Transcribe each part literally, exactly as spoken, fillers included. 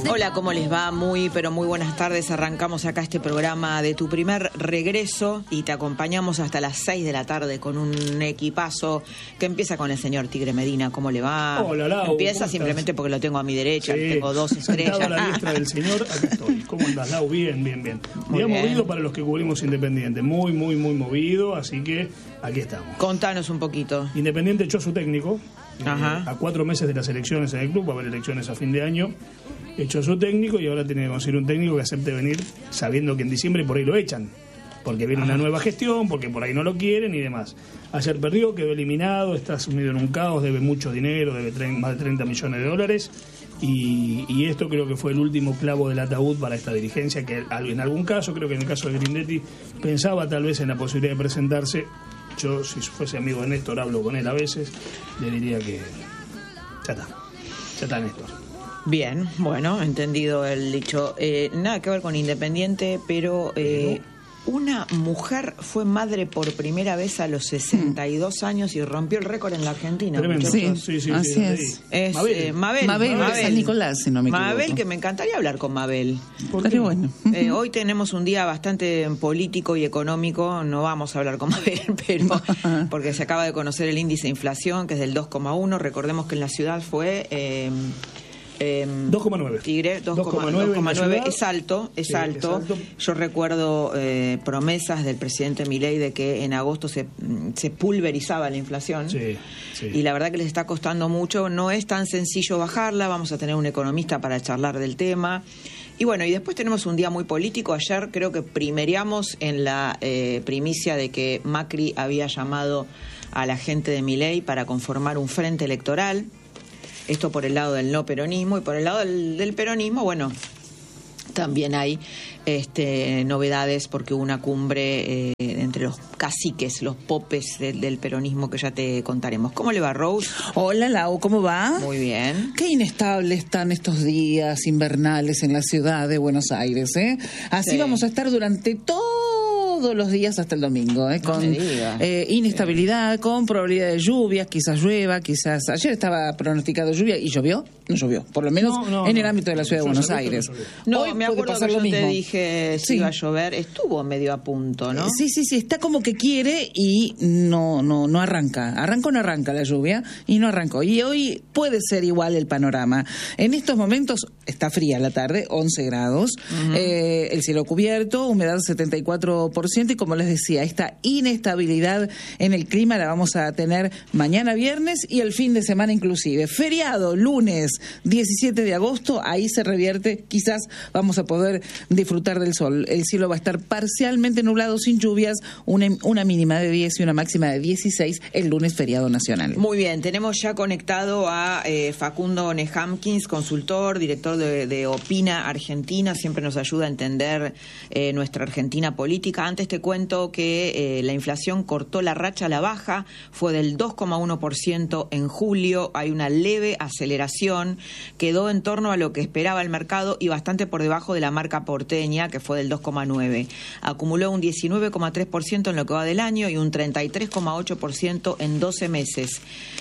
Hola, ¿cómo les va? Muy, pero muy buenas tardes. Arrancamos acá este programa de Tu Primer Regreso y te acompañamos hasta las seis de la tarde con un equipazo que empieza con el señor Tigre Medina. ¿Cómo le va? Hola, Lau. Empieza simplemente porque lo tengo a mi derecha, Sí. tengo dos estrellas. Dado a la diestra del señor, acá estoy. ¿Cómo andás, Lau? Bien, bien, bien. Muy Día bien. movido para los que cubrimos Independiente. Muy, muy, muy movido, así que aquí estamos. Contanos un poquito. Independiente echó a su técnico. eh, Ajá. a cuatro meses de las elecciones en el club, va a haber elecciones a fin de año. Echó a su técnico y ahora tiene que conseguir un técnico que acepte venir sabiendo que en diciembre por ahí lo echan. Porque viene una nueva gestión, porque por ahí no lo quieren y demás. Ayer perdió, quedó eliminado, está sumido en un caos, debe mucho dinero, debe tre- más de treinta millones de dólares. Y, y esto creo que fue el último clavo del ataúd para esta dirigencia, que en algún caso, creo que en el caso de Grindetti, pensaba tal vez en la posibilidad de presentarse. Yo, si fuese amigo de Néstor, hablo con él a veces, le diría que ya está, ya está Néstor. Bien, bueno, entendido el dicho. Eh, nada que ver con Independiente, pero eh, una mujer fue madre por primera vez a los sesenta y dos años y rompió el récord en la Argentina. Tremendo. muchachos. Sí, sí, sí, así sí, es. sí. Es Mabel. eh, Mabel. Mabel, de San Nicolás, si no me equivoco. Mabel, que me encantaría hablar con Mabel. ¿Por qué Pero no? bueno. Eh, hoy tenemos un día bastante político y económico, no vamos a hablar con Mabel, pero porque se acaba de conocer el índice de inflación, que es del dos coma uno, recordemos que en la ciudad fue... Eh, eh, dos coma nueve. Tigre, dos coma nueve, dos coma nueve en la es ciudad. alto, es, Sí, alto. es alto. Yo recuerdo eh, promesas del presidente Milei de que en agosto se, se pulverizaba la inflación. Sí, sí. Y la verdad que les está costando mucho, no es tan sencillo bajarla, vamos a tener un economista para charlar del tema. Y bueno, y después tenemos un día muy político. Ayer creo que primereamos en la eh, primicia de que Macri había llamado a la gente de Milei para conformar un frente electoral. Esto por el lado del no peronismo, y por el lado del, del peronismo, bueno, también hay este, novedades porque hubo una cumbre eh, entre los caciques, los popes del, del peronismo que ya te contaremos. ¿Cómo le va, Rose? Hola, Lau, ¿cómo va? Muy bien. Qué inestables están estos días invernales en la ciudad de Buenos Aires, ¿eh? Así Sí. vamos a estar durante todos los días hasta el domingo, ¿eh? No Con me diga. eh, inestabilidad, con probabilidad de lluvias, quizás llueva, quizás... Ayer estaba pronosticado lluvia y llovió, no llovió, por lo menos No, no, en no. el ámbito de la ciudad de Yo Buenos ayer Aires. no llovió. No, Hoy me puede acuerdo pasar que lo yo mismo. te dije si Sí. iba a llover, estuvo medio a punto, ¿no? Eh, Sí, sí, sí, está como que quiere y no, no, no arranca. Arranca o no arranca la lluvia y no arrancó. Y hoy puede ser igual el panorama. En estos momentos está fría la tarde, once grados, eh, el cielo cubierto, humedad setenta y cuatro por ciento y como les decía, esta inestabilidad en el clima la vamos a tener mañana viernes y el fin de semana inclusive. Feriado, lunes diecisiete de agosto, ahí se revierte, quizás vamos a poder disfrutar del sol. El cielo va a estar parcialmente nublado sin lluvias, una, una mínima de diez y una máxima de dieciséis el lunes feriado nacional. Muy bien, tenemos ya conectado a eh, Facundo Nehamkins, consultor, director de, de Opina Argentina, siempre nos ayuda a entender eh, nuestra Argentina política. Antes te cuento que eh, la inflación cortó la racha a la baja, fue del dos coma uno por ciento en julio, hay una leve aceleración, quedó en torno a lo que esperaba el mercado y bastante por debajo de la marca porteña, que fue del dos coma nueve. Acumuló un diecinueve coma tres por ciento en lo que va del año y un treinta y tres coma ocho por ciento en doce meses.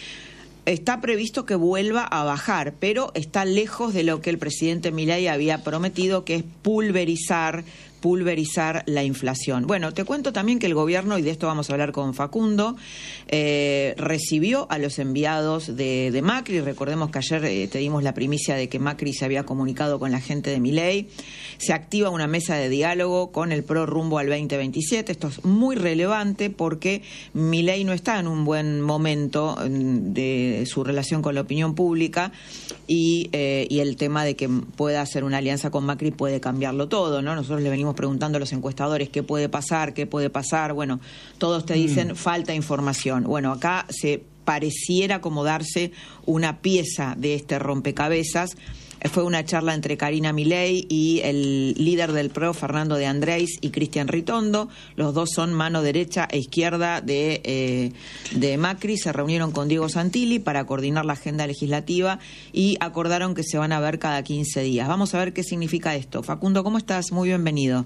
Está previsto que vuelva a bajar, pero está lejos de lo que el presidente Milei había prometido, que es pulverizar pulverizar la inflación. Bueno, te cuento también que el gobierno, y de esto vamos a hablar con Facundo, eh, recibió a los enviados de, de Macri. Recordemos que ayer eh, te dimos la primicia de que Macri se había comunicado con la gente de Milei. Se activa una mesa de diálogo con el PRO rumbo al veinte veintisiete. Esto es muy relevante porque Milei no está en un buen momento de su relación con la opinión pública y, eh, y el tema de que pueda hacer una alianza con Macri puede cambiarlo todo, ¿no? Nosotros le venimos preguntando a los encuestadores qué puede pasar, qué puede pasar. Bueno, todos te dicen mm. falta información. Bueno, acá se pareciera como darse una pieza de este rompecabezas. Fue una charla entre Karina Milei y el líder del PRO, Fernando de Andrés, y Cristian Ritondo. Los dos son mano derecha e izquierda de, eh, de Macri. Se reunieron con Diego Santilli para coordinar la agenda legislativa y acordaron que se van a ver cada quince días. Vamos a ver qué significa esto. Facundo, ¿cómo estás? Muy bienvenido.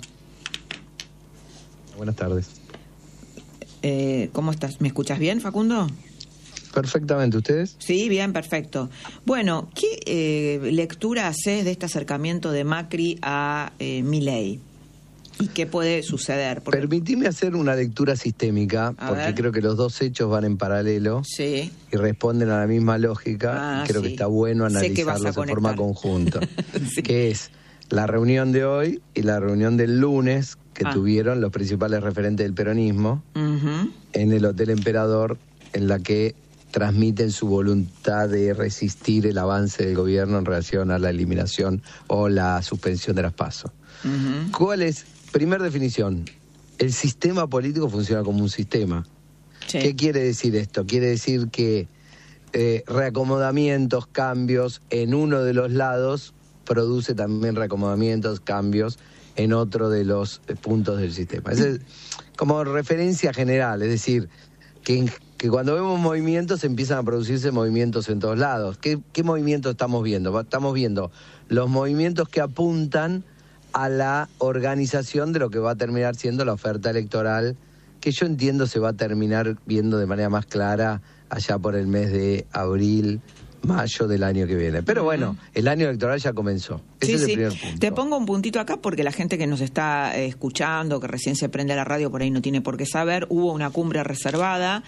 Buenas tardes. Eh, ¿Cómo estás? ¿Me escuchas bien, Facundo? perfectamente. ¿Ustedes? Sí, bien, perfecto. Bueno, ¿qué eh, lectura haces de este acercamiento de Macri a eh, Milei? ¿Y qué puede suceder? Porque... Permitime hacer una lectura sistémica, A porque ver. creo que los dos hechos van en paralelo Sí. y responden a la misma lógica. Ah, y creo sí. que está bueno Sé que vas a analizarlos de forma conectar. conjunta. Sí. Que es la reunión de hoy y la reunión del lunes que Ah. tuvieron los principales referentes del peronismo Ujú. en el Hotel Emperador, en la que transmiten su voluntad de resistir el avance del gobierno en relación a la eliminación o la suspensión de las PASO. Ujú. ¿Cuál es? Primer definición, el sistema político funciona como un sistema. Sí. ¿Qué quiere decir esto? Quiere decir que eh, reacomodamientos, cambios en uno de los lados produce también reacomodamientos, cambios en otro de los eh, puntos del sistema. Es el- como referencia general, es decir, que, en- que cuando vemos movimientos empiezan a producirse movimientos en todos lados. ¿Qué, qué movimientos estamos viendo? Estamos viendo los movimientos que apuntan a la organización de lo que va a terminar siendo la oferta electoral, que yo entiendo se va a terminar viendo de manera más clara allá por el mes de abril, mayo del año que viene. Pero bueno, el año electoral ya comenzó. Ese Sí, es el sí. primer punto. Te pongo un puntito acá porque la gente que nos está eh, escuchando, que recién se prende la radio, por ahí no tiene por qué saber, hubo una cumbre reservada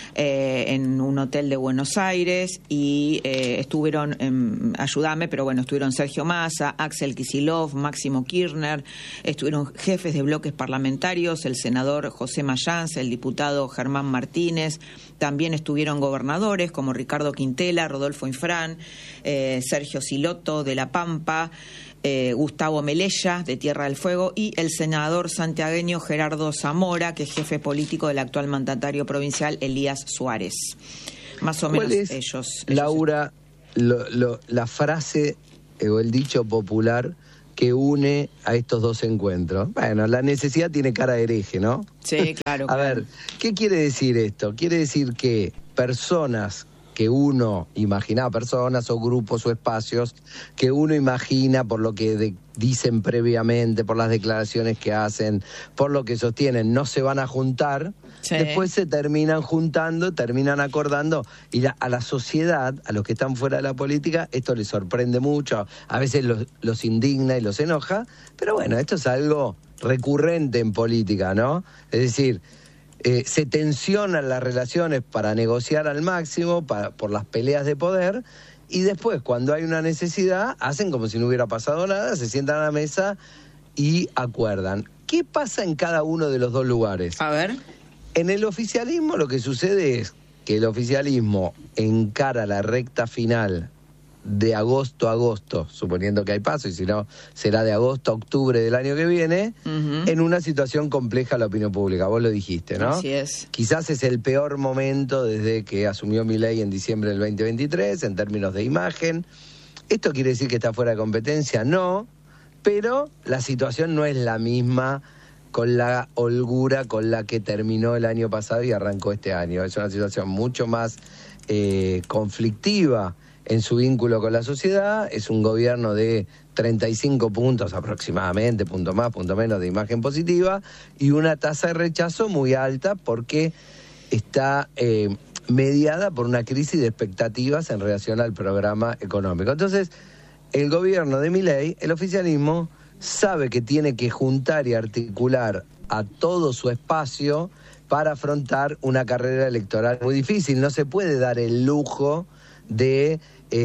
eh, en un hotel de Buenos Aires y eh, estuvieron, eh, ayúdame, pero bueno, estuvieron Sergio Massa, Axel Kicillof, Máximo Kirchner, estuvieron jefes de bloques parlamentarios, el senador José Mayans, el diputado Germán Martínez, también estuvieron gobernadores como Ricardo Quintela, Rodolfo Infrán, eh, Sergio Silotto de La Pampa, eh, Gustavo Melella de Tierra del Fuego y el senador santiagueño Gerardo Zamora, que es jefe político del actual mandatario provincial Elías Suárez. Más o menos ¿Cuál es, ellos, ellos. Laura, lo, lo, la frase eh, o el dicho popular que une a estos dos encuentros? Bueno, la necesidad tiene cara de hereje, ¿no? Sí, claro. A ver, ¿qué quiere decir esto? Quiere decir que personas que uno imagina, personas o grupos o espacios que uno imagina por lo que de, dicen previamente, por las declaraciones que hacen, por lo que sostienen, no se van a juntar, Sí. después se terminan juntando, terminan acordando, y la, a la sociedad, a los que están fuera de la política, esto les sorprende mucho, a veces los, los indigna y los enoja, pero bueno, esto es algo recurrente en política, ¿no? Es decir, Eh, se tensionan las relaciones para negociar al máximo, para, por las peleas de poder, y después, cuando hay una necesidad, hacen como si no hubiera pasado nada, se sientan a la mesa y acuerdan. ¿Qué pasa en cada uno de los dos lugares? A ver. En el oficialismo lo que sucede es que el oficialismo encara la recta final de agosto a agosto, suponiendo que hay paso, y si no, será de agosto a octubre del año que viene, Uh-huh. en una situación compleja a la opinión pública. Vos lo dijiste, ¿no? Así es. Quizás es el peor momento desde que asumió Milei en diciembre del veinte veintitrés, en términos de imagen. ¿Esto quiere decir que está fuera de competencia? No, pero la situación no es la misma con la holgura con la que terminó el año pasado y arrancó este año. Es una situación mucho más eh, conflictiva en su vínculo con la sociedad. Es un gobierno de treinta y cinco puntos aproximadamente, punto más, punto menos, de imagen positiva, y una tasa de rechazo muy alta porque está eh, mediada por una crisis de expectativas en relación al programa económico. Entonces, el gobierno de Milei, el oficialismo, sabe que tiene que juntar y articular a todo su espacio para afrontar una carrera electoral muy difícil. No se puede dar el lujo de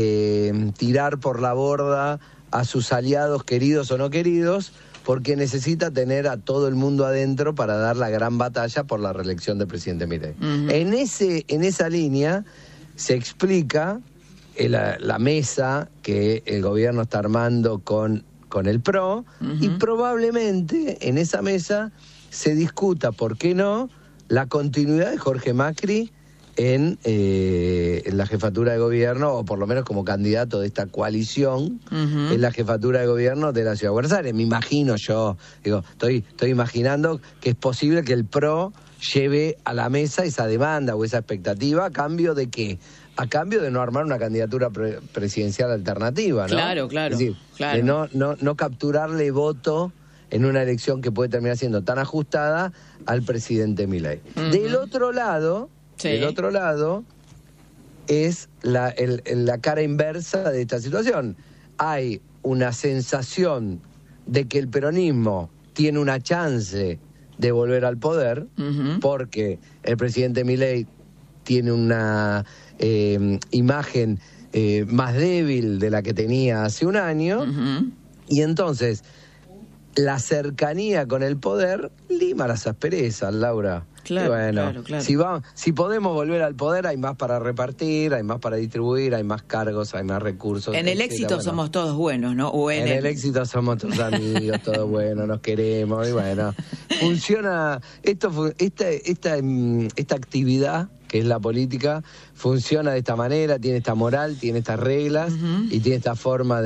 eh, tirar por la borda a sus aliados queridos o no queridos, porque necesita tener a todo el mundo adentro para dar la gran batalla por la reelección del presidente Milei. Uh-huh. En ese, en esa línea se explica el, la, la mesa que el gobierno está armando con, con el P R O, uh-huh. y probablemente en esa mesa se discuta, ¿por qué no?, la continuidad de Jorge Macri en, eh, en la jefatura de gobierno, o por lo menos como candidato de esta coalición, uh-huh. en la jefatura de gobierno de la Ciudad de Buenos Aires. Me imagino yo, digo, estoy, estoy imaginando que es posible que el P R O lleve a la mesa esa demanda o esa expectativa, ¿a cambio de qué? A cambio de no armar una candidatura pre- presidencial alternativa, ¿no? Claro, claro. Es decir, claro. de no, no, no capturarle voto en una elección que puede terminar siendo tan ajustada al presidente Milei. Uh-huh. Del otro lado, sí. del otro lado, es la, el, la cara inversa de esta situación. Hay una sensación de que el peronismo tiene una chance de volver al poder, uh-huh. porque el presidente Milei tiene una eh, imagen eh, más débil de la que tenía hace un año, uh-huh. y entonces la cercanía con el poder lima las asperezas, Laura. Claro, bueno, claro, claro. Si, va, si podemos volver al poder, hay más para repartir, hay más para distribuir, hay más cargos, hay más recursos. En el éxito bueno, somos todos buenos, ¿no? O en, en el... el éxito somos todos amigos, todos buenos, nos queremos, y bueno, funciona, esto, esta, esta, esta actividad que es la política, funciona de esta manera, tiene esta moral, tiene estas reglas, uh-huh. y tiene esta forma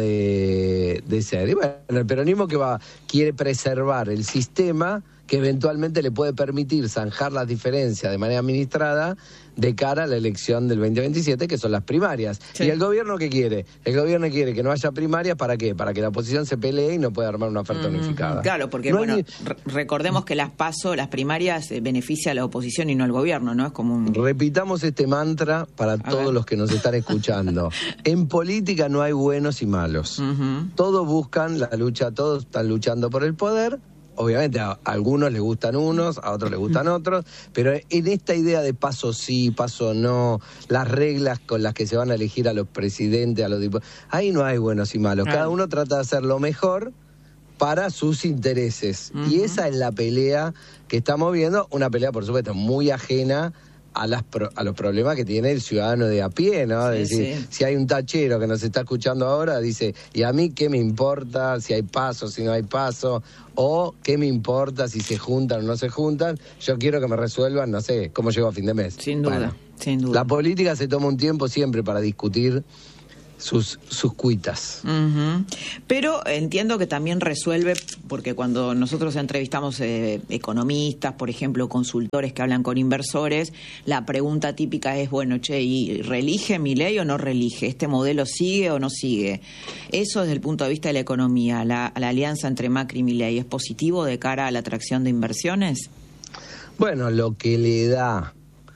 de, de ser. Y bueno, el peronismo que va quiere preservar el sistema que eventualmente le puede permitir zanjar las diferencias de manera administrada de cara a la elección del veinte veintisiete, que son las primarias. Sí. ¿Y el gobierno qué quiere? El gobierno quiere que no haya primarias, ¿para qué? Para que la oposición se pelee y no pueda armar una oferta mm-hmm. unificada. Claro, porque no bueno, ni... re- recordemos que las PASO, las primarias, eh, beneficia a la oposición y no al gobierno, ¿no? Es como un... Repitamos este mantra para a todos ver. los que nos están escuchando. En política no hay buenos y malos. Uh-huh. Todos buscan la lucha, todos están luchando por el poder. Obviamente a algunos les gustan unos, a otros les gustan otros, pero en esta idea de paso sí, paso no, las reglas con las que se van a elegir a los presidentes, a los diputados, ahí no hay buenos y malos. Cada uno trata de hacer lo mejor para sus intereses. Uh-huh. Y esa es la pelea que estamos viendo, una pelea, por supuesto, muy ajena a las pro, a los problemas que tiene el ciudadano de a pie, ¿no? Sí, es decir, sí. si hay un tachero que nos está escuchando ahora, dice, ¿y a mí qué me importa si hay paso, si no hay paso? O ¿qué me importa si se juntan o no se juntan? Yo quiero que me resuelvan, no sé, cómo llego a fin de mes. Sin duda, bueno, sin duda. La política se toma un tiempo siempre para discutir sus, sus cuitas. Uh-huh. Pero entiendo que también resuelve, porque cuando nosotros entrevistamos eh, economistas, por ejemplo, consultores que hablan con inversores, la pregunta típica es, bueno, che, ¿y reelige Milei o no reelige? ¿Este modelo sigue o no sigue? Eso desde el punto de vista de la economía, la, la alianza entre Macri y Milei, ¿es positivo de cara a la atracción de inversiones? Bueno, lo que le da...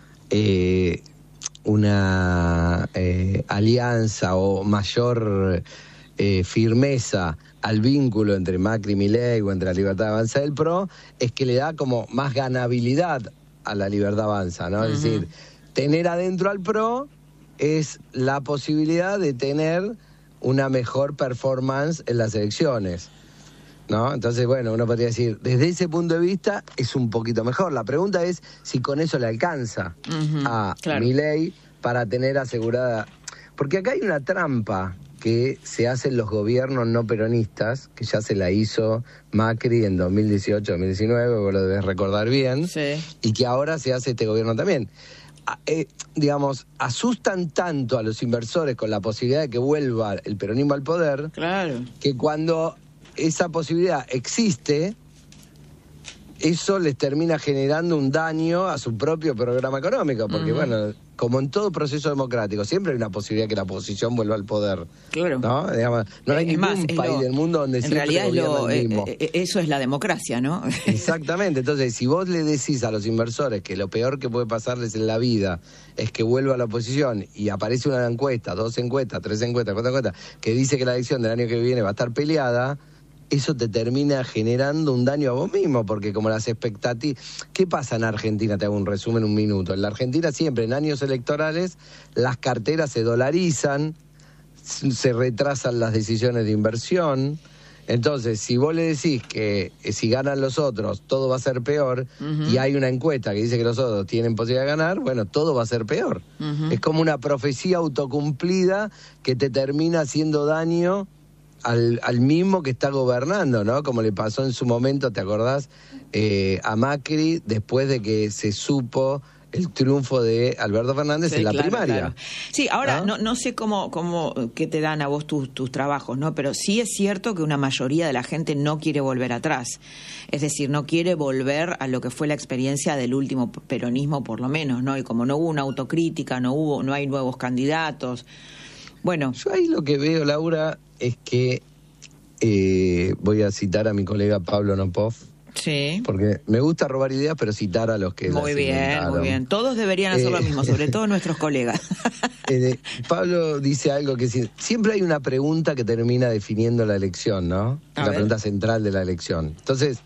Eh, una eh, alianza o mayor eh, firmeza al vínculo entre Macri y Milei o entre la Libertad Avanza del P R O, es que le da como más ganabilidad a la Libertad Avanza, ¿no? Uh-huh. Es decir, tener adentro al P R O es la posibilidad de tener una mejor performance en las elecciones, ¿no? Entonces, bueno, uno podría decir, desde ese punto de vista es un poquito mejor. La pregunta es si con eso le alcanza uh-huh, a claro. Milei para tener asegurada... Porque acá hay una trampa que se hacen los gobiernos no peronistas, que ya se la hizo Macri en dos mil dieciocho dos mil diecinueve, vos lo debes recordar bien, sí. y que ahora se hace este gobierno también. Eh, digamos, asustan tanto a los inversores con la posibilidad de que vuelva el peronismo al poder, claro. que cuando esa posibilidad existe, eso les termina generando un daño a su propio programa económico, porque uh-huh. bueno, como en todo proceso democrático, siempre hay una posibilidad que la oposición vuelva al poder. Claro. ¿No? Digamos, no hay es ningún más, país lo, del mundo donde siempre realidad gobierna lo, el mismo. Eh, eso es la democracia, ¿no? Exactamente. Entonces, si vos le decís a los inversores que lo peor que puede pasarles en la vida es que vuelva a la oposición y aparece una encuesta, dos encuestas, tres encuestas, cuatro encuestas, que dice que la elección del año que viene va a estar peleada, eso te termina generando un daño a vos mismo, porque como las expectativas... ¿Qué pasa en Argentina? Te hago un resumen, un minuto. En la Argentina siempre, en años electorales, las carteras se dolarizan, se retrasan las decisiones de inversión. Entonces, si vos le decís que eh, si ganan los otros, todo va a ser peor, uh-huh. y hay una encuesta que dice que los otros tienen posibilidad de ganar, bueno, todo va a ser peor. Uh-huh. Es como una profecía autocumplida que te termina haciendo daño Al, al mismo que está gobernando, ¿no? Como le pasó en su momento, ¿te acordás? Eh, a Macri, después de que se supo el triunfo de Alberto Fernández sí, en la claro, primaria. Claro. Sí, ahora ¿no? no, no sé cómo, cómo qué te dan a vos tus, tus trabajos, ¿no? Pero sí es cierto que una mayoría de la gente no quiere volver atrás. Es decir, no quiere volver a lo que fue la experiencia del último peronismo, por lo menos, ¿no? Y como no hubo una autocrítica, no hubo, no hay nuevos candidatos. Bueno. Yo ahí lo que veo, Laura, es que eh, voy a citar a mi colega Pablo Nopov, Sí. Porque me gusta robar ideas, pero citar a los que Muy las bien, inventaron. muy bien. Todos deberían hacer Eh, lo mismo, sobre todo nuestros colegas. Eh, Pablo dice algo que si- siempre hay una pregunta que termina definiendo la elección, ¿no? A la ver. pregunta central de la elección. Entonces,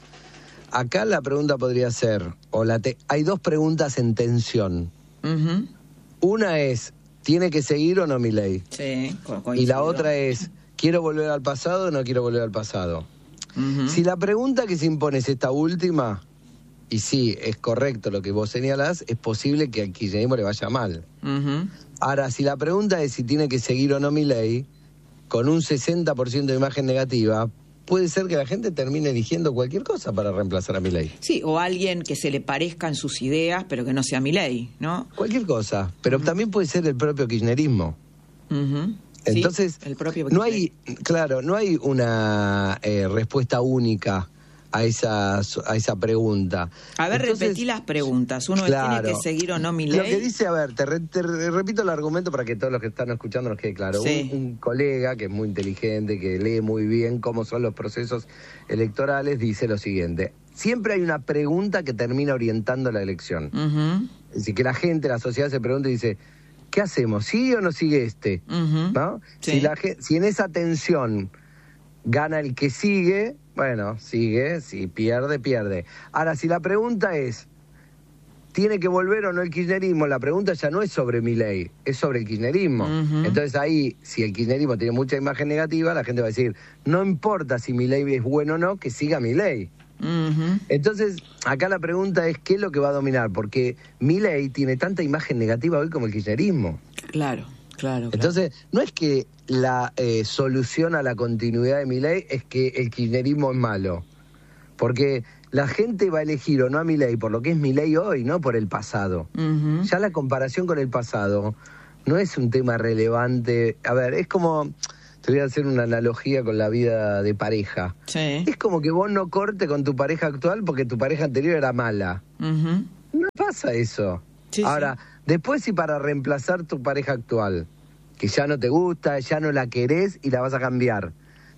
acá la pregunta podría ser, o la te- hay dos preguntas en tensión. Ujú. Una es, ¿tiene que seguir o no Milei? Sí, co- Y la coincido. otra es, ¿quiero volver al pasado o no quiero volver al pasado? Ujú. Si la pregunta que se impone es esta última, y sí, es correcto lo que vos señalás, es posible que al kirchnerismo le vaya mal. Ujú. Ahora, si la pregunta es si tiene que seguir o no Milei, con un sesenta por ciento de imagen negativa, puede ser que la gente termine eligiendo cualquier cosa para reemplazar a Milei. Sí, o alguien que se le parezca en sus ideas, pero que no sea Milei, ¿no? Cualquier cosa, pero también puede ser el propio kirchnerismo. Ujú. Sí, Entonces, el propio no hay, claro, no hay una eh, respuesta única a esa, a esa pregunta. A ver, Entonces, repetí las preguntas. Uno claro, tiene que seguir o no Lo que Milei. dice, a ver, te, re- te re- repito el argumento para que todos los que están escuchando nos quede claro. Sí. Un, un colega que es muy inteligente, que lee muy bien cómo son los procesos electorales, dice lo siguiente. Siempre hay una pregunta que termina orientando la elección. Ujú. Es decir, que la gente, la sociedad se pregunta y dice, ¿qué hacemos? ¿Sigue o no sigue este? Ujú. ¿No? Sí. Si, la, gen- si en esa tensión gana el que sigue, bueno, sigue, si pierde, pierde. Ahora, si la pregunta es, ¿tiene que volver o no el kirchnerismo? La pregunta ya no es sobre Milei, es sobre el kirchnerismo. Ujú. Entonces ahí, si el kirchnerismo tiene mucha imagen negativa, la gente va a decir, no importa si Milei es bueno o no, que siga Milei. Ujú. Entonces, acá la pregunta es, ¿qué es lo que va a dominar? Porque Milei tiene tanta imagen negativa hoy como el kirchnerismo. Claro, claro. claro. Entonces, no es que la eh, solución a la continuidad de Milei es que el kirchnerismo es malo. Porque la gente va a elegir o no a Milei por lo que es Milei hoy, no por el pasado. Ujú. Ya la comparación con el pasado no es un tema relevante. A ver, es como, te voy a hacer una analogía con la vida de pareja. Sí. Es como que vos no cortes con tu pareja actual porque tu pareja anterior era mala. Ujú. No pasa eso. Sí, Ahora, después si para reemplazar tu pareja actual, que ya no te gusta, ya no la querés y la vas a cambiar,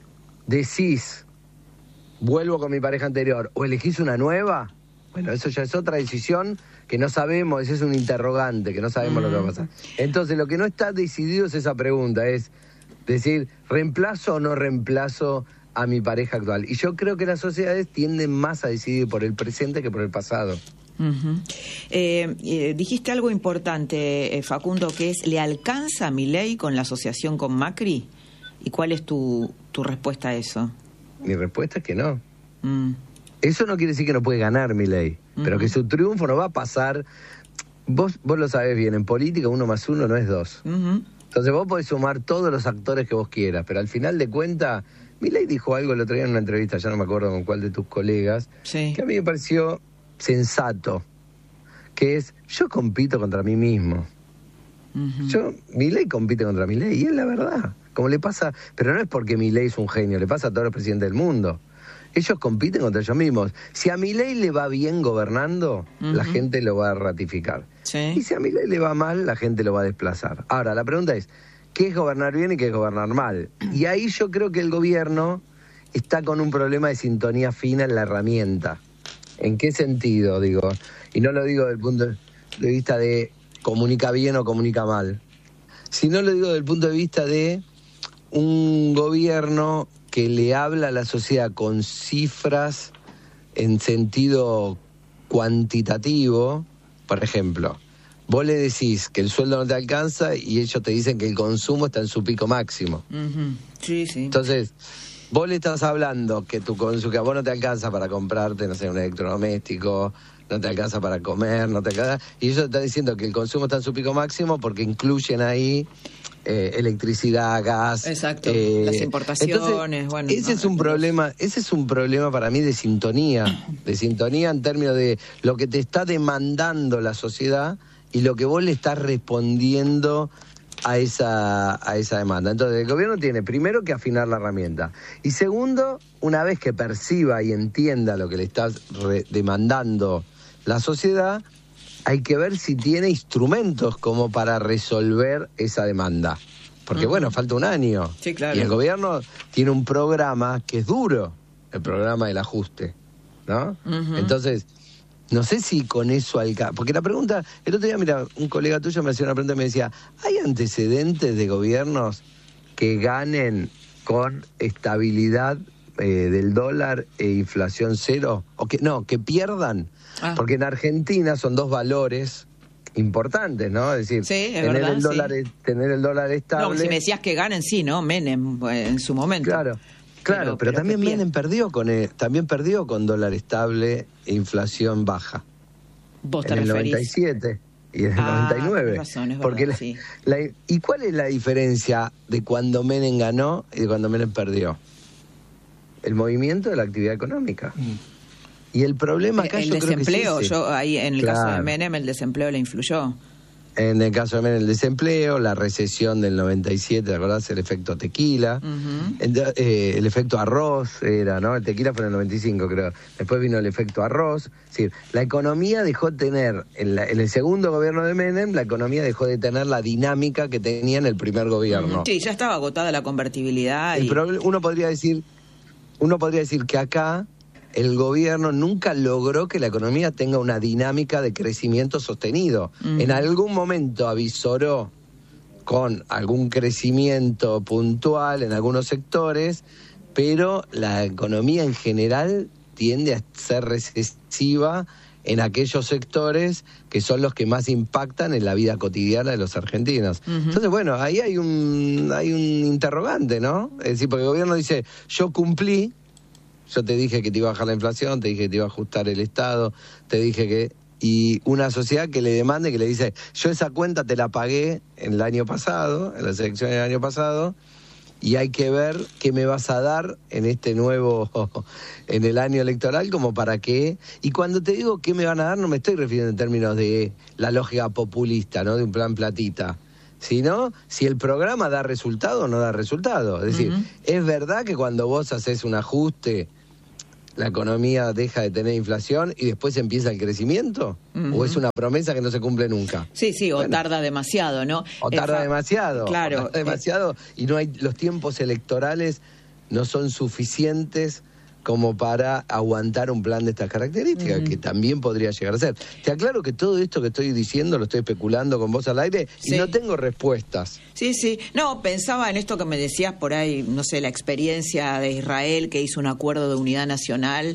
decís, vuelvo con mi pareja anterior, o elegís una nueva, bueno, eso ya es otra decisión que no sabemos, ese es un interrogante, que no sabemos lo que va a pasar. Entonces, lo que no está decidido es esa pregunta, es decir, ¿reemplazo o no reemplazo a mi pareja actual? Y yo creo que las sociedades tienden más a decidir por el presente que por el pasado. Ujú. Eh, eh, dijiste algo importante, eh, Facundo, que es, ¿le alcanza a Milei con la asociación con Macri? ¿Y cuál es tu, tu respuesta a eso? Mi respuesta es que no. Mm. Eso no quiere decir que no puede ganar Milei, pero que su triunfo no va a pasar. Vos, vos lo sabés bien, en política uno más uno no es dos. Ujú. Entonces vos podés sumar todos los actores que vos quieras, pero al final de cuentas, Milei dijo algo el otro día en una entrevista, ya no me acuerdo con cuál de tus colegas, Sí. que a mí me pareció sensato, que es, yo compito contra mí mismo. Ujú. Yo, Milei compite contra Milei, y es la verdad. Como le pasa, pero no es porque Milei es un genio, le pasa a todos los presidentes del mundo. Ellos compiten contra ellos mismos. Si a Milei le va bien gobernando, Ujú. la gente lo va a ratificar. Y Sí. si a Milei le va mal, la gente lo va a desplazar. Ahora, la pregunta es, ¿qué es gobernar bien y qué es gobernar mal? Y ahí yo creo que el gobierno está con un problema de sintonía fina en la herramienta. ¿En qué sentido, digo? Y no lo digo desde el punto de vista de comunica bien o comunica mal, sino lo digo desde el punto de vista de un gobierno que le habla a la sociedad con cifras en sentido cuantitativo. Por ejemplo, vos le decís que el sueldo no te alcanza y ellos te dicen que el consumo está en su pico máximo. Ujú. Sí, sí. Entonces, vos le estás hablando que tu consumo, que a vos no te alcanza para comprarte, no sé, un electrodoméstico, no te alcanza para comer, no te alcanza, y ellos te están diciendo que el consumo está en su pico máximo porque incluyen ahí eh, electricidad, gas. Exacto, eh, las importaciones, entonces, bueno. Ese no, es un problema, ese es un problema para mí de sintonía, de sintonía en términos de lo que te está demandando la sociedad y lo que vos le estás respondiendo a esa, a esa demanda. Entonces, el gobierno tiene primero que afinar la herramienta. Y segundo, una vez que perciba y entienda lo que le está re- demandando la sociedad, hay que ver si tiene instrumentos como para resolver esa demanda. Porque, bueno, falta un año. Sí, claro. Y el gobierno tiene un programa que es duro, el programa del ajuste. ¿no? Uh-huh. Entonces, no sé si con eso alcanza. Porque la pregunta, el otro día, mira, un colega tuyo me hacía una pregunta y me decía, ¿hay antecedentes de gobiernos que ganen con estabilidad eh, del dólar e inflación cero? O que no, que pierdan. Ah. Porque en Argentina son dos valores importantes, ¿no? Es decir, sí, es tener, verdad, el dólar, sí. tener el dólar estable. No, si me decías que ganen, sí, ¿no? Menem en su momento. Claro. Claro, pero, pero, pero también Menem perdió con el, también perdió con dólar estable e inflación baja. ¿Vos te en referís? el noventa y siete y en el ah, noventa y nueve. Razón, es porque verdad, la, sí. la, ¿Y cuál es la diferencia de cuando Menem ganó y de cuando Menem perdió? El movimiento de la actividad económica. Mm. Y el problema acá el yo desempleo, creo que es ese. yo ahí en el claro. caso de Menem el desempleo le influyó. En el caso de Menem el desempleo, la recesión del noventa y siete, ¿te acordás? El efecto tequila, uh-huh. el, eh, el efecto arroz era, ¿no? El tequila fue en el noventa y cinco, creo. Después vino el efecto arroz. Es decir, la economía dejó de tener, en, la, en el segundo gobierno de Menem, la economía dejó de tener la dinámica que tenía en el primer gobierno. Uh-huh. Sí, ya estaba agotada la convertibilidad. El y... pro, uno podría decir, uno podría decir que acá el gobierno nunca logró que la economía tenga una dinámica de crecimiento sostenido. Uh-huh. En algún momento avisoró con algún crecimiento puntual en algunos sectores, pero la economía en general tiende a ser recesiva en aquellos sectores que son los que más impactan en la vida cotidiana de los argentinos. Uh-huh. Entonces, bueno, ahí hay un, hay un interrogante, ¿no? Es decir, porque el gobierno dice, yo cumplí, yo te dije que te iba a bajar la inflación, te dije que te iba a ajustar el Estado, te dije que... Y una sociedad que le demande, que le dice, yo esa cuenta te la pagué en el año pasado, en las elecciones del año pasado, y hay que ver qué me vas a dar en este nuevo, en el año electoral, como para qué. Y cuando te digo qué me van a dar, no me estoy refiriendo en términos de la lógica populista, ¿no? De un plan platita. Sino si el programa da resultado o no da resultado. Es decir, uh-huh. es verdad que cuando vos haces un ajuste, la economía deja de tener inflación y después empieza el crecimiento, uh-huh. o es una promesa que no se cumple nunca. Sí, sí, bueno, o tarda demasiado, ¿no? O tarda fa- demasiado. Claro. O tarda demasiado eh, y no hay, los tiempos electorales no son suficientes como para aguantar un plan de estas características, uh-huh. que también podría llegar a ser. Te aclaro que todo esto que estoy diciendo lo estoy especulando con vos al aire y sí. no tengo respuestas. Sí, sí. No, pensaba en esto que me decías por ahí, no sé, la experiencia de Israel que hizo un acuerdo de unidad nacional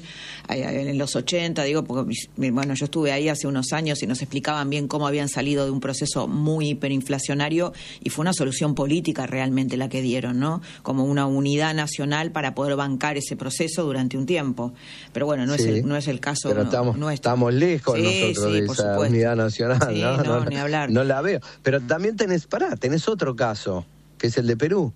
en los ochenta, digo, porque, bueno, yo estuve ahí hace unos años y nos explicaban bien cómo habían salido de un proceso muy hiperinflacionario y fue una solución política realmente la que dieron, ¿no? Como una unidad nacional para poder bancar ese proceso durante un tiempo. Pero bueno, no, sí, es, el, no es el caso. Pero estamos, no, estamos lejos sí, nosotros sí, de esa supuesto. unidad nacional, sí, ¿no? No, no, ni hablar. No la veo. Pero también tenés, pará, tenés otro caso, que es el de Perú.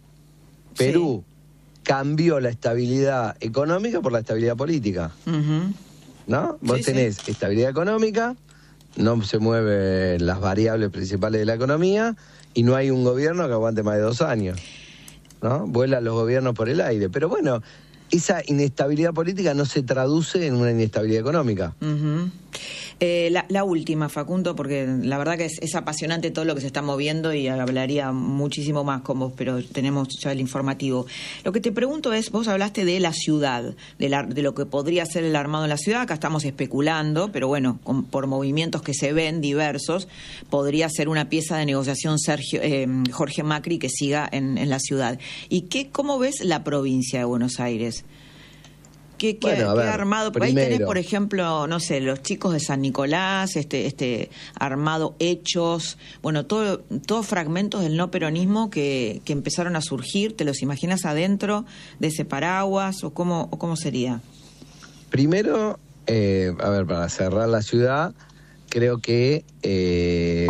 Perú sí. cambió la estabilidad económica por la estabilidad política. Uh-huh. ¿No? Vos sí, tenés sí. estabilidad económica, no se mueven las variables principales de la economía y no hay un gobierno que aguante más de dos años. ¿No? Vuelan los gobiernos por el aire. Pero bueno, esa inestabilidad política no se traduce en una inestabilidad económica. Uh-huh. Eh, la, la última, Facundo, porque la verdad que es, es apasionante todo lo que se está moviendo y hablaría muchísimo más con vos, pero tenemos ya el informativo. Lo que te pregunto es, vos hablaste de la ciudad, de, la, de lo que podría ser el armado en la ciudad, acá estamos especulando, pero bueno, con, por movimientos que se ven diversos, podría ser una pieza de negociación Sergio, eh, Jorge Macri que siga en, en la ciudad. ¿Y qué, cómo ves la provincia de Buenos Aires? ¿Qué, qué, bueno, ver, qué armado? Por primero. Ahí tenés, por ejemplo, no sé, los chicos de San Nicolás, este este armado Hechos, bueno, todo, todos fragmentos del no peronismo que, que empezaron a surgir. ¿Te los imaginas adentro de ese paraguas o cómo, o cómo sería? Primero, eh, a ver, para cerrar la ciudad, creo que eh,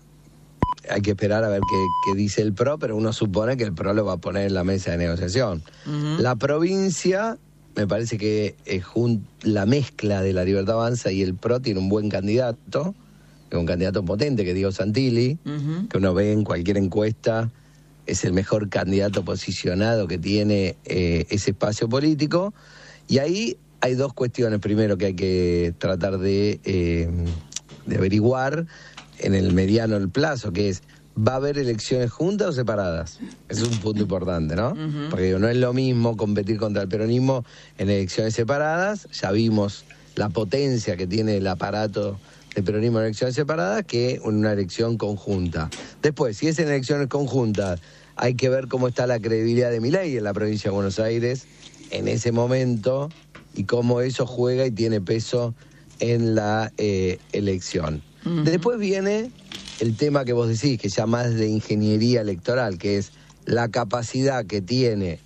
hay que esperar a ver qué, qué dice el P R O, pero uno supone que el P R O lo va a poner en la mesa de negociación. Uh-huh. La provincia... Me parece que eh, jun- la mezcla de la Libertad Avanza y el P R O tiene un buen candidato, un candidato potente que es Diego Santilli, uh-huh. que uno ve en cualquier encuesta, es el mejor candidato posicionado que tiene eh, ese espacio político. Y ahí hay dos cuestiones, primero que hay que tratar de, eh, de averiguar en el mediano el plazo, que es ¿va a haber elecciones juntas o separadas? Ese es un punto importante, ¿no? Uh-huh. Porque digo, no es lo mismo competir contra el peronismo en elecciones separadas, ya vimos la potencia que tiene el aparato del peronismo en elecciones separadas, que en una elección conjunta. Después, si es en elecciones conjuntas, hay que ver cómo está la credibilidad de Milei en la provincia de Buenos Aires en ese momento y cómo eso juega y tiene peso en la eh, elección. Uh-huh. Después viene el tema que vos decís, que ya más de ingeniería electoral, que es la capacidad que tiene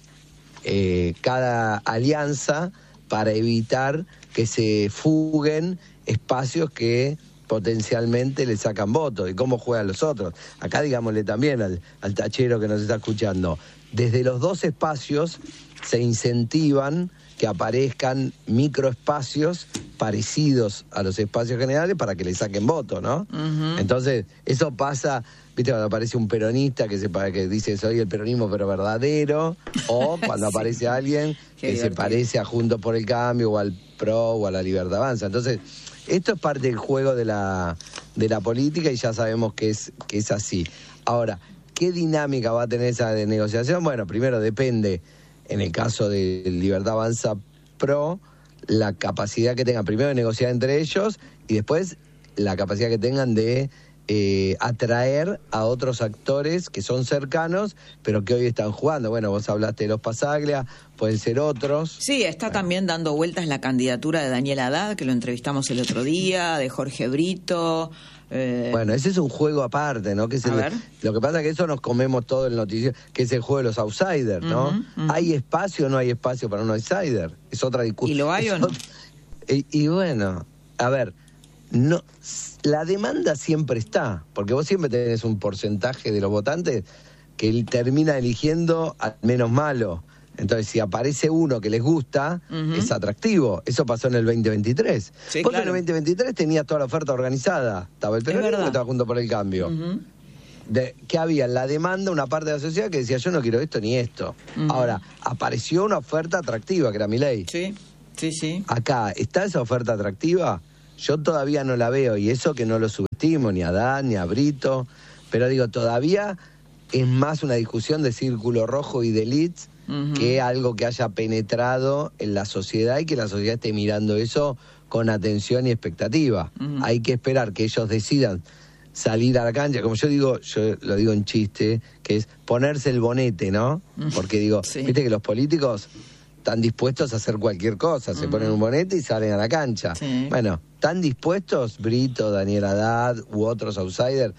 eh, cada alianza para evitar que se fuguen espacios que potencialmente le sacan votos y cómo juegan los otros. Acá digámosle también al, al tachero que nos está escuchando, desde los dos espacios se incentivan que aparezcan microespacios parecidos a los espacios generales para que le saquen votos, ¿no? Uh-huh. Entonces, eso pasa, viste, cuando aparece un peronista que, se, que dice soy el peronismo pero verdadero, o cuando sí. aparece alguien Qué que divertido. se parece a Juntos por el Cambio, o al PRO, o a la Libertad Avanza. Entonces, esto es parte del juego de la, de la política y ya sabemos que es, que es así. Ahora, ¿qué dinámica va a tener esa de negociación? Bueno, primero depende, en el caso de Libertad Avanza PRO, la capacidad que tengan primero de negociar entre ellos y después la capacidad que tengan de eh, atraer a otros actores que son cercanos, pero que hoy están jugando. Bueno, vos hablaste de los Pasaglia, pueden ser otros. Sí, está bueno. también dando vueltas la candidatura de Daniel Haddad, que lo entrevistamos el otro día, de Jorge Brito. Eh... Bueno, ese es un juego aparte, ¿no? Que es el, lo que pasa es que eso nos comemos todo el noticiero, que es el juego de los outsiders, ¿no? Uh-huh, uh-huh. ¿Hay espacio o no hay espacio para un outsider? Es otra discusión. ¿Y lo hay o no? Otra... Y, y bueno, a ver, no, la demanda siempre está, porque vos siempre tenés un porcentaje de los votantes que termina eligiendo al menos malo. Entonces, si aparece uno que les gusta, uh-huh. es atractivo. Eso pasó en el veinte veintitrés. Sí, Vos claro. en el veinte veintitrés tenías toda la oferta organizada. Estaba el peronismo que estaba junto por el cambio. Uh-huh. De, que había en la demanda una parte de la sociedad que decía, yo no quiero esto ni esto. Uh-huh. Ahora, apareció una oferta atractiva, que era Milei. Sí, sí, sí. Acá, ¿está esa oferta atractiva? Yo todavía no la veo, y eso que no lo subestimo, ni a Dan, ni a Brito. Pero digo, todavía es más una discusión de círculo rojo y de elites, Uh-huh. que algo que haya penetrado en la sociedad y que la sociedad esté mirando eso con atención y expectativa. Uh-huh. Hay que esperar que ellos decidan salir a la cancha, como yo digo, yo lo digo en chiste, que es ponerse el bonete, ¿no? Uh-huh. Porque digo, sí. viste que los políticos están dispuestos a hacer cualquier cosa, se uh-huh. ponen un bonete y salen a la cancha. Sí. Bueno, ¿están dispuestos Brito, Daniel Haddad u otros outsiders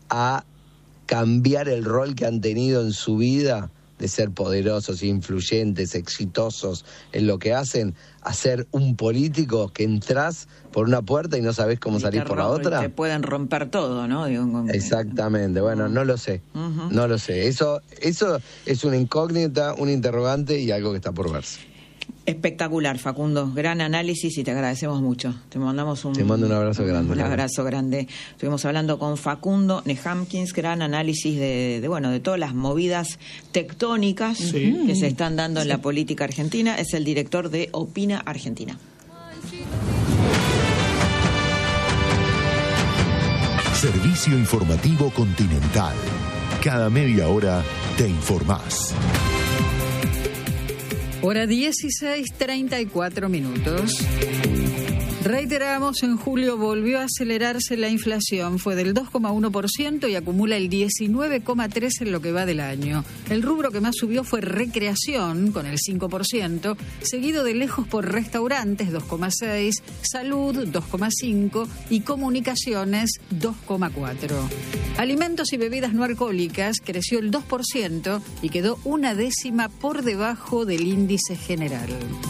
a cambiar el rol que han tenido en su vida de ser poderosos, influyentes, exitosos en lo que hacen, a ser un político que entras por una puerta y no sabés cómo y salir por la otra? Te pueden romper todo, ¿no? Digo, con... Exactamente, bueno, no lo sé, uh-huh. no lo sé. Eso, eso es una incógnita, un interrogante y algo que está por verse. Espectacular, Facundo. Gran análisis y te agradecemos mucho. Te mandamos un... Te mando un abrazo grande. Un abrazo grande. Estuvimos hablando con Facundo Nehamkins, gran análisis de, de bueno, de todas las movidas tectónicas sí. que se están dando sí. en la política argentina. Es el director de Opina Argentina. Servicio Informativo Continental. Cada media hora te informás. Hora dieciséis, treinta y cuatro minutos. Reiteramos, en julio volvió a acelerarse la inflación, fue del dos coma uno por ciento y acumula el diecinueve coma tres por ciento en lo que va del año. El rubro que más subió fue recreación, con el cinco por ciento, seguido de lejos por restaurantes, dos coma seis por ciento, salud, dos coma cinco por ciento y comunicaciones, dos coma cuatro por ciento. Alimentos y bebidas no alcohólicas creció el dos por ciento y quedó una décima por debajo del índice general.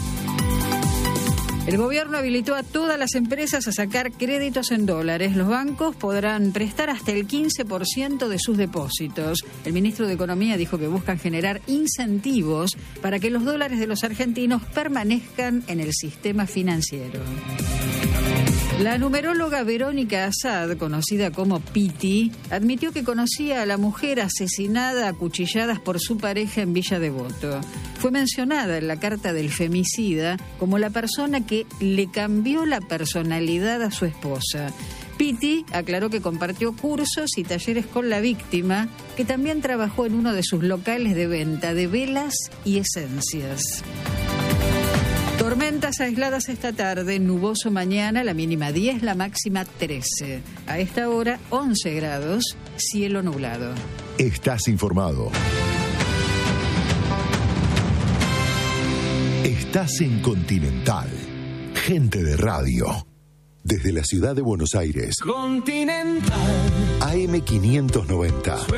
El gobierno habilitó a todas las empresas a sacar créditos en dólares. Los bancos podrán prestar hasta el quince por ciento de sus depósitos. El ministro de Economía dijo que buscan generar incentivos para que los dólares de los argentinos permanezcan en el sistema financiero. La numeróloga Verónica Assad, conocida como Piti, admitió que conocía a la mujer asesinada a cuchilladas por su pareja en Villa Devoto. Fue mencionada en la carta del femicida como la persona que le cambió la personalidad a su esposa. Pitti aclaró que compartió cursos y talleres con la víctima, que también trabajó en uno de sus locales de venta de velas y esencias. Tormentas aisladas esta tarde, nuboso mañana, la mínima diez, la máxima trece. A esta hora, once grados, cielo nublado. Estás informado. Estás en Continental. Gente de radio. Desde la ciudad de Buenos Aires. Continental. A M quinientos noventa.